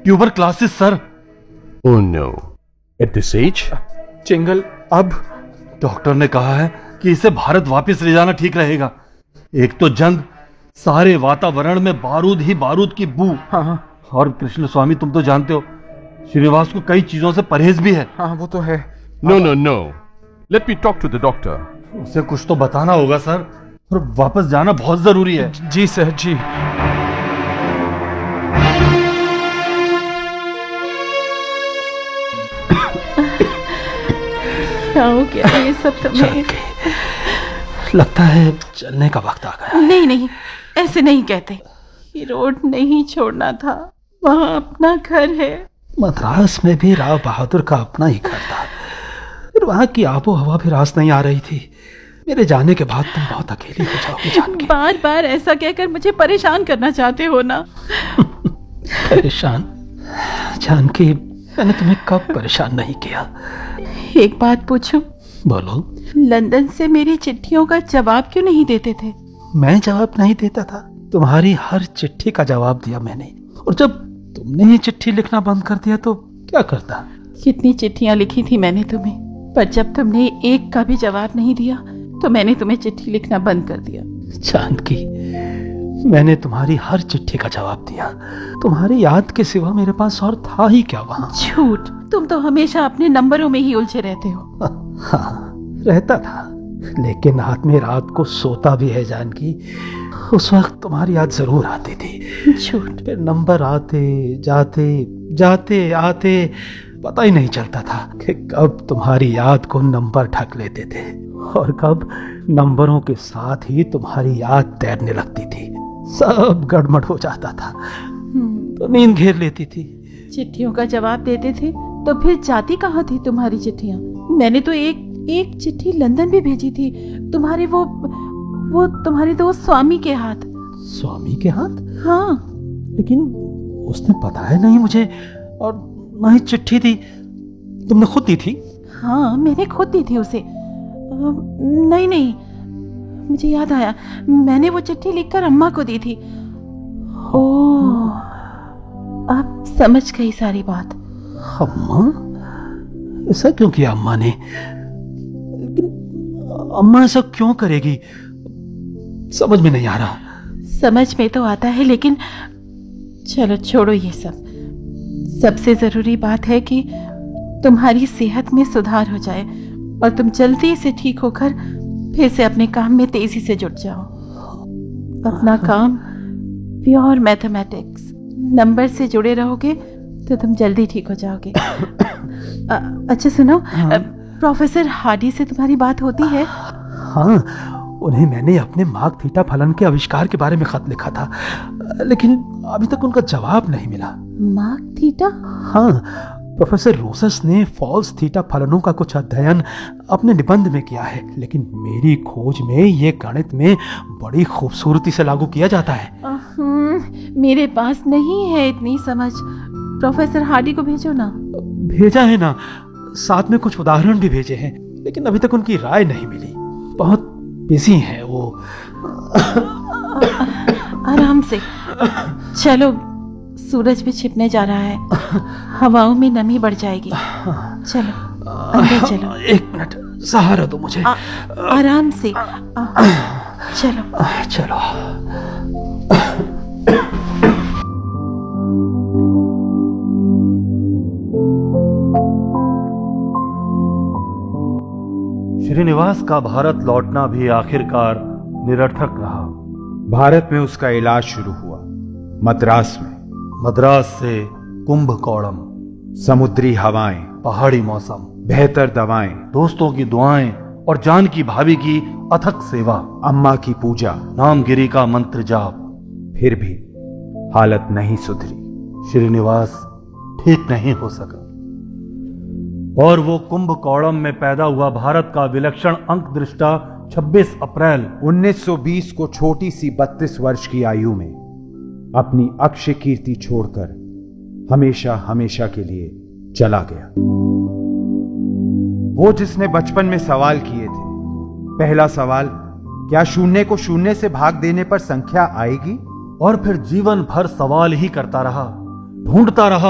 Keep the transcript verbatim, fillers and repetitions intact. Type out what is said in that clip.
Tuber classes sir. Oh no. At this age? चिंगल, अब doctor ने कहा है कि इसे भारत वापस ले जाना ठीक रहेगा। एक तो जंग, सारे वातावरण में बारूद ही बारूद की बू। हाँ हाँ और कृष्ण स्वामी, तुम तो जानते हो श्रीनिवास को कई चीजों से परहेज भी है। हाँ, वो तो है। No, no, no. Let me talk to the doctor. उसे कुछ तो बताना होगा सर, और वापस जाना बहुत जरूरी है। जी सर, जी। क्या हो गया ये सब तुम्हें? लगता है चलने का वक्त आ गया। नहीं नहीं, ऐसे नहीं कहते। ये रोड नहीं छोड़ना था, वहाँ अपना घर है। मद्रास में भी राव बहादुर का अपना ही घर था, फिर वहाँ की आबो हवा भी रास नहीं आ रही थी। मेरे जाने के बाद तुम बहुत अकेली हो जाओगी जानकी। बार बार ऐसा कहकर मुझे परेशान करना चाहते हो ना? परेशान? जानकी, मैंने तुम्हें कब परेशान नहीं किया? एक बात पूछूं? बोलो। लंदन से मेरी चिट्ठियों का जवाब क्यों नहीं देते थे? मैं जवाब नहीं देता था? तुम्हारी हर चिट्ठी का जवाब दिया मैंने, और जब तुमने ये चिट्ठी लिखना बंद कर दिया तो क्या करता? कितनी चिट्ठियां लिखी थी मैंने तुम्हें, पर जब तुमने एक का भी जवाब नहीं दिया तो मैंने तुम्हें चिट्ठी लिखना बंद कर दिया। जानकी, मैंने तुम्हारी हर चिट्ठी का जवाब दिया। तुम्हारी याद के सिवा मेरे पास और था ही क्या वहाँ? झूठ! तुम तो हमेशा अपने नंबरों में ही उलझे रहते हो। हाँ, रहता था, लेकिन आदमी रात को सोता भी है जानकी। उस वक्त तुम्हारी याद जरूर आती थी। झूठ! फिर नंबर आते जाते जाते आते पता ही नहीं चलता था कि कब तुम्हारी याद को नंबर ढक लेते थे और कब नंबरों के साथ ही तुम्हारी याद तैरने लगती थी। सब गड़बड़ हो जाता था तो नींद घेर लेती थी। चिट्ठियों का जवाब देते थे तो फिर जाती कहाँ थी तुम्हारी चिट्ठियाँ? मैंने तो एक एक चिट्ठी लंदन भी भेजी थी, तुम्हारे वो वो तुम्हारे दोस्त स्वामी के हाथ। स्वामी के हाथ? हाँ। लेकिन उसने बताया नहीं मुझे, और ना ही चिट्ठी दी। तुमने खुद दी थी? हाँ, मैंने खुद दी थी उसे। आ, नहीं नहीं, मुझे याद आया, मैंने वो चिट्ठी लिखकर अम्मा को दी थी। ओह, अब समझ गई सारी बात। अम्मा? ऐसा क्यों किया अम्मा ने? लेकिन अम्मा ऐसा क्यों करेगी? समझ में नहीं आ रहा। समझ में तो आता है, लेकिन चलो छोड़ो ये सब। सबसे जरूरी बात है कि तुम्हारी सेहत में सुधार हो जाए और तुम जल्दी से ठीक होकर फिर से अपने काम में तेजी से जुट जाओ। अपना काम प्योर मैथमेटिक्स, नंबर से जुड़े रहोगे तो तुम जल्दी ठीक हो जाओगे। अ, अच्छा सुनो, हाँ। प्रोफेसर हार्डी से तुम्हारी बात होती है? हाँ, उन्हें मैंने अपने मार्क थीटा फलन के आविष्कार के बारे में खत लिखा था, लेकिन अभी तक उनका जवाब नहीं मिला। Mark theta? हाँ, प्रोफेसर रोसस ने फॉल्स थीटा फलनों का कुछ अध्ययन अपने निबंध में किया है, लेकिन मेरी खोज में ये गणित में बड़ी खूबसूरती से लागू किया जाता है। मेरे पास नहीं है इतनी समझ। प्रोफेसर हार्डी को भेजो ना। भेजा है ना, साथ में कुछ उदाहरण भी भेजे हैं, लेकिन अभी तक उनकी राय नहीं मिली। बहुत बिजी हैं वो। आराम से चलो, सूरज भी छिपने जा रहा है, हवाओं में नमी बढ़ जाएगी। चलो अंदर चलो। एक मिनट, सहारा दो मुझे। आ, आराम से आ, चलो चलो। श्रीनिवास का भारत लौटना भी आखिरकार निरर्थक रहा। भारत में उसका इलाज शुरू हुआ, मद्रास में। मद्रास से कुंभकोणम, समुद्री हवाएं, पहाड़ी मौसम, बेहतर दवाएं, दोस्तों की दुआएं और जानकी भाभी की अथक सेवा, अम्मा की पूजा, नामगिरी का मंत्र जाप। फिर भी हालत नहीं सुधरी। श्रीनिवास ठीक नहीं हो सका और वो कुंभकोणम में पैदा हुआ भारत का विलक्षण अंक दृष्टा छब्बीस अप्रैल उन्नीस सौ बीस को छोटी सी बत्तीस वर्ष की आयु में अपनी अक्षय कीर्ति छोड़कर हमेशा हमेशा के लिए चला गया। वो जिसने बचपन में सवाल किए थे, पहला सवाल, क्या शून्य को शून्य से भाग देने पर संख्या आएगी? और फिर जीवन भर सवाल ही करता रहा, ढूंढता रहा